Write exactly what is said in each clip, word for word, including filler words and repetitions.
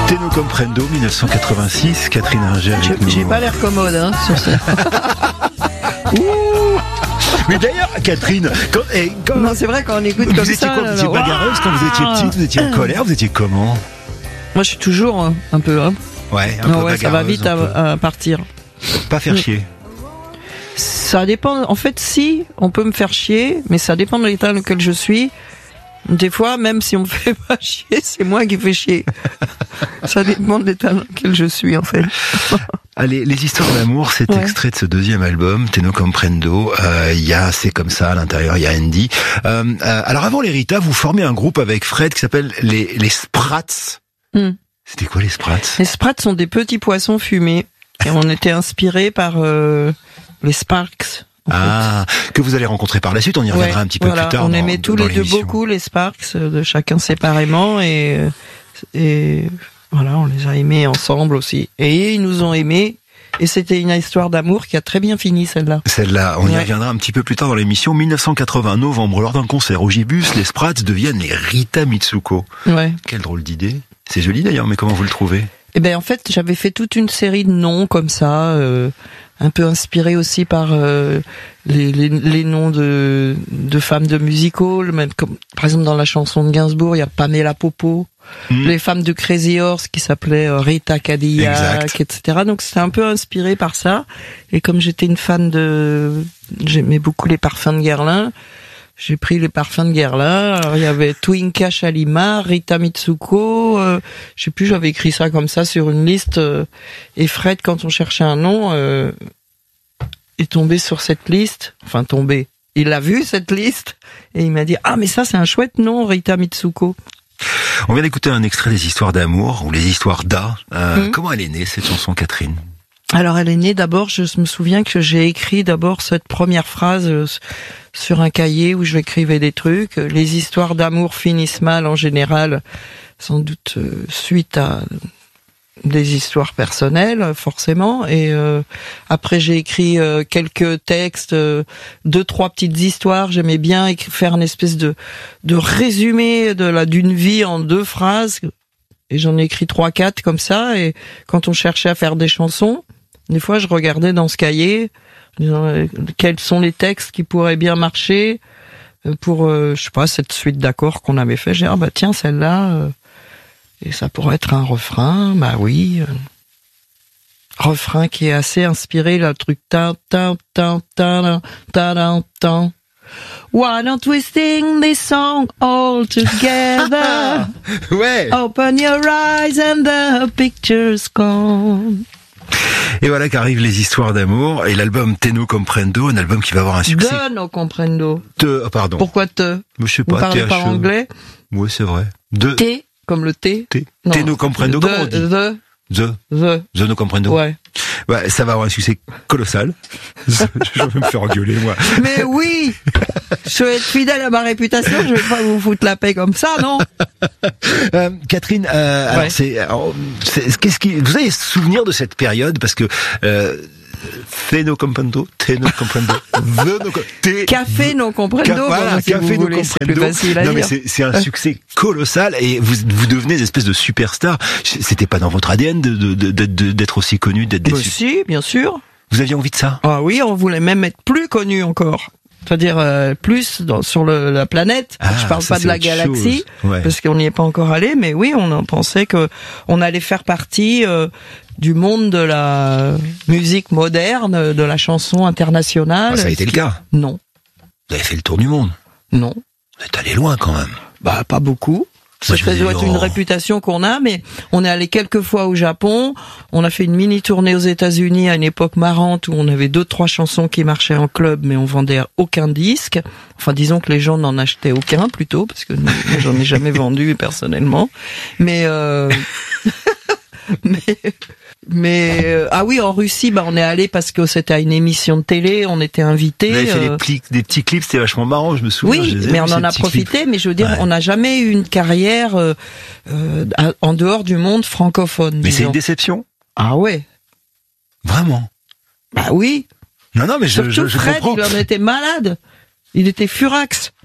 Te no comprendo, dix-neuf cent quatre-vingt-six, Catherine Ringer avec nous. J'ai pas l'air commode, hein, sur ça. Mais d'ailleurs, Catherine, quand, eh, quand non, c'est vrai, quand on écoute vous comme étiez ça... quoi, vous étiez bagarreuse quand vous étiez petite, vous étiez en colère, vous étiez comment? Moi, je suis toujours hein, un peu... Hein. Ouais, un non, peu ouais, ça va vite à, à partir. Pas faire chier. Ça dépend. En fait, si, on peut me faire chier, mais ça dépend de l'état dans lequel je suis. Des fois, même si on me fait pas chier, c'est moi qui fais chier. Ça dépend de l'état dans lequel je suis, en fait. Allez, les histoires d'amour, c'est ouais. extrait de ce deuxième album, Te no comprendo. Il euh, y a C'est comme ça à l'intérieur, il y a Andy. Euh, euh, alors avant les Rita, vous formez un groupe avec Fred qui s'appelle les les Sprats. Mm. C'était quoi les Sprats? Les Sprats sont des petits poissons fumés et on était inspirés par euh, les Sparks. Ah, fait. Que vous allez rencontrer par la suite, on y reviendra ouais, un petit peu voilà, plus tard. On dans, aimait tous les deux beaucoup les Sparks, de chacun séparément, et, et voilà, on les a aimés ensemble aussi. Et ils nous ont aimés, et c'était une histoire d'amour qui a très bien fini, celle-là. Celle-là, on ouais. y reviendra un petit peu plus tard dans l'émission. dix-neuf cent quatre-vingts, novembre, lors d'un concert au Gibus, les Sprats deviennent les Rita Mitsuko. Ouais. Quelle drôle d'idée. C'est joli d'ailleurs, mais comment vous le trouvez? Eh ben en fait, j'avais fait toute une série de noms comme ça, euh, un peu inspiré aussi par euh, les, les, les noms de, de femmes de music hall, même comme par exemple dans la chanson de Gainsbourg, il y a Pamela Popo, mmh. les femmes de Crazy Horse qui s'appelaient Rita Cadillac, exact. et cetera. Donc c'était un peu inspiré par ça. Et comme j'étais une fan de, j'aimais beaucoup les parfums de Guerlain. J'ai pris les parfums de Guerlain. Alors, il y avait Twinka Shalimar, Rita Mitsuko. Euh, je sais plus, j'avais écrit ça comme ça sur une liste. Euh, et Fred, quand on cherchait un nom, euh, est tombé sur cette liste. Enfin, tombé. Il a vu cette liste et il m'a dit « Ah, mais ça, c'est un chouette nom, Rita Mitsuko. » On vient d'écouter un extrait des histoires d'amour ou les histoires d'A. Euh, mmh. Comment elle est née, cette chanson, Catherine? Alors, elle est née d'abord, je me souviens que j'ai écrit d'abord cette première phrase euh, sur un cahier où j'écrivais des trucs. Les histoires d'amour finissent mal en général, sans doute euh, suite à des histoires personnelles, forcément. Et euh, après, j'ai écrit euh, quelques textes, euh, deux, trois petites histoires. J'aimais bien faire une espèce de, de résumé de la d'une vie en deux phrases. Et j'en ai écrit trois, quatre comme ça. Et quand on cherchait à faire des chansons, des fois, je regardais dans ce cahier, disant, euh, quels sont les textes qui pourraient bien marcher pour, euh, je sais pas, cette suite d'accords qu'on avait fait. J'ai dit, ah bah tiens, celle-là, euh, et ça pourrait être un refrain, bah oui. Euh, refrain qui est assez inspiré, là, le truc ta ta ta ta ta ta ta. Why not we sing this song all together? Ouais. Open your eyes and the picture's gone. Et voilà qu'arrivent les histoires d'amour et l'album Te no comprendo, un album qui va avoir un succès. De no comprendo. Te, oh pardon. Pourquoi te? Je sais pas. Vous parlez pas anglais? Oui, c'est vrai. De. T, comme le T. T. Te no comprendo, comment on dit? The. The. The. The no comprendo. Ouais. Ouais, ça va avoir un succès colossal. Je vais me faire engueuler, moi. Mais oui! Je vais être fidèle à ma réputation, je vais pas vous foutre la paix comme ça, non? euh, Catherine, euh, ouais. alors c'est, alors, c'est, qu'est-ce qui, vous avez souvenir de cette période? Parce que, euh, Te no comprendo, te no comprendo, the no te, Café no comprendo, ca, voilà, si café vous no voulez, comprendo. c'est plus facile à non, dire. mais c'est, c'est un succès colossal et vous, vous devenez des espèces de superstars. C'était pas dans votre A D N de, de, de, de, d'être aussi connu, d'être des. Bah si, bien sûr. Vous aviez envie de ça? Ah oui, on voulait même être plus connu encore. C'est-à-dire euh, plus dans, sur le, la planète. Ah, je parle pas de la galaxie ouais. parce qu'on n'y est pas encore allé, mais oui, on en pensait que on allait faire partie euh, du monde de la musique moderne, de la chanson internationale. Ah, ça a été le cas. Non. Vous avez fait le tour du monde. Non. Vous êtes allé loin quand même. Bah pas beaucoup. Ça doit être une réputation qu'on a, mais on est allé quelques fois au Japon. On a fait une mini tournée aux États-Unis à une époque marrante où on avait deux, trois chansons qui marchaient en club, mais on vendait aucun disque. Enfin, disons que les gens n'en achetaient aucun plutôt, parce que moi, j'en ai jamais vendu personnellement. Mais, euh... mais, mais euh... ah oui, en Russie, bah on est allé parce que c'était à une émission de télé, on était invités. Vous avez fait euh... des, pli- des petits clips, c'était vachement marrant, je me souviens. Oui, mais on en a profité, clips. Mais je veux dire, ouais. on n'a jamais eu une carrière euh, euh, en dehors du monde francophone. Mais disons. C'est une déception. Ah ouais. Vraiment. Bah oui. Non, non, mais je, Surtout je, je Fred, comprends. il en était malade. Il était furax.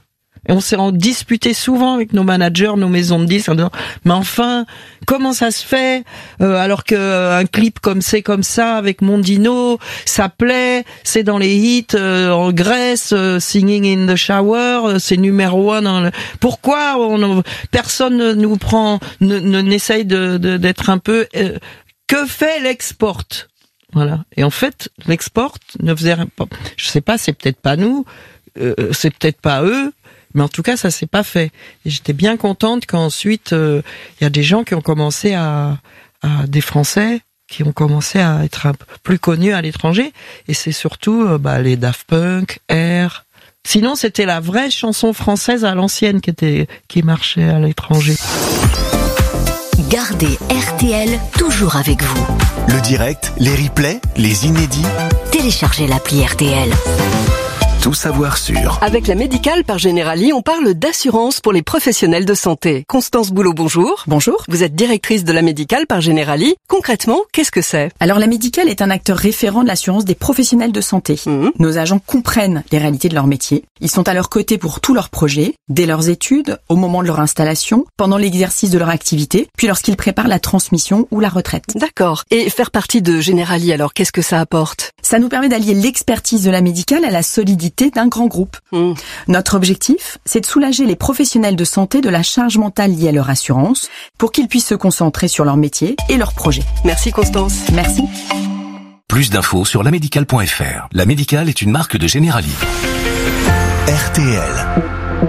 Et on s'est en disputé souvent avec nos managers, nos maisons de disques, en disant, mais enfin, comment ça se fait, euh, alors que euh, un clip comme c'est comme ça, avec Mondino, ça plaît, c'est dans les hits euh, en Grèce, euh, Singing in the Shower, euh, c'est numéro un dans le... Pourquoi on, personne ne nous prend, ne, ne n'essaye de, de, d'être un peu... Euh, que fait l'export? Voilà. Et en fait, l'export ne faisait pas, je sais pas, c'est peut-être pas nous, euh, c'est peut-être pas eux, mais en tout cas, ça s'est pas fait. Et j'étais bien contente qu'ensuite, il euh, y a des gens qui ont commencé à, à, des Français, qui ont commencé à être un peu plus connus à l'étranger. Et c'est surtout euh, bah, les Daft Punk, Air. Sinon, c'était la vraie chanson française à l'ancienne qui était, qui marchait à l'étranger. Gardez R T L toujours avec vous. Le direct, les replays, les inédits. Téléchargez l'appli R T L. Tout savoir sur. Avec la Médicale par Generali, on parle d'assurance pour les professionnels de santé. Constance Boulot, bonjour. Bonjour. Vous êtes directrice de la Médicale par Generali. Concrètement, qu'est-ce que c'est? Alors la Médicale est un acteur référent de l'assurance des professionnels de santé. Mmh. Nos agents comprennent les réalités de leur métier. Ils sont à leur côté pour tous leurs projets, dès leurs études, au moment de leur installation, pendant l'exercice de leur activité, puis lorsqu'ils préparent la transmission ou la retraite. D'accord. Et faire partie de Generali, alors qu'est-ce que ça apporte? Ça nous permet d'allier l'expertise de la Médicale à la solidité d'un grand groupe. Mmh. Notre objectif, c'est de soulager les professionnels de santé de la charge mentale liée à leur assurance pour qu'ils puissent se concentrer sur leur métier et leurs projets. Merci Constance. Merci. Plus d'infos sur lamédicale point f r. La Médicale est une marque de Generali. R T L.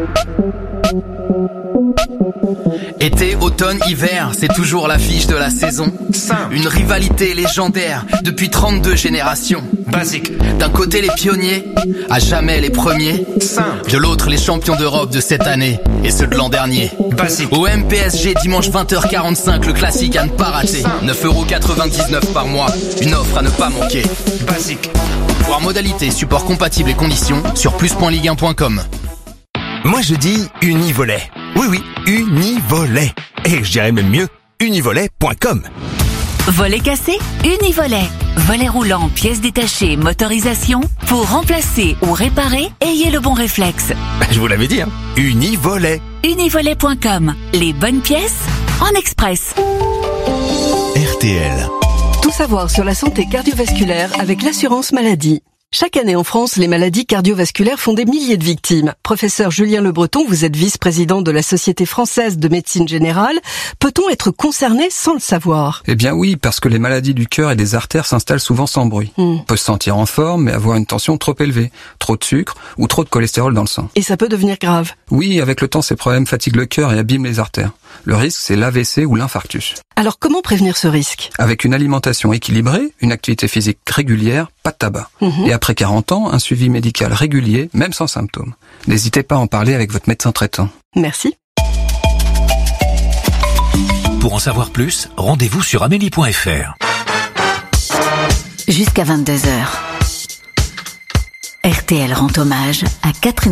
Été, automne, hiver, c'est toujours l'affiche de la saison. Simple. Une rivalité légendaire depuis trente-deux générations. Basique. D'un côté les pionniers, à jamais les premiers. Simple. De l'autre les champions d'Europe de cette année et ceux de l'an dernier. Basique. Au M P S G dimanche vingt heures quarante-cinq, le classique à ne pas rater. neuf euros quatre-vingt-dix-neuf par mois, une offre à ne pas manquer. Basique. Voir modalités, support compatible et conditions sur plus point ligue un point com. Moi je dis Univolet. Oui oui, Univolet. Et je dirais même mieux, univolet point com. Volet cassé, Univolet. Volet roulant, pièces détachées, motorisation. Pour remplacer ou réparer, ayez le bon réflexe. Je vous l'avais dit, hein. Univolet. univolet point com. Les bonnes pièces en express. R T L. Tout savoir sur la santé cardiovasculaire avec l'assurance maladie. Chaque année en France, les maladies cardiovasculaires font des milliers de victimes. Professeur Julien Le Breton, vous êtes vice-président de la Société française de médecine générale. Peut-on être concerné sans le savoir? Eh bien oui, parce que les maladies du cœur et des artères s'installent souvent sans bruit. Mm. On peut se sentir en forme, mais avoir une tension trop élevée, trop de sucre ou trop de cholestérol dans le sang. Et ça peut devenir grave? Oui, avec le temps, ces problèmes fatiguent le cœur et abîment les artères. Le risque, c'est l'A V C ou l'infarctus. Alors comment prévenir ce risque? Avec une alimentation équilibrée, une activité physique régulière, pas de tabac. Mm-hmm. Et après quarante ans, un suivi médical régulier, même sans symptômes. N'hésitez pas à en parler avec votre médecin traitant. Merci. Pour en savoir plus, rendez-vous sur amélie point f r. Jusqu'à vingt-deux heures. R T L rend hommage à Catherine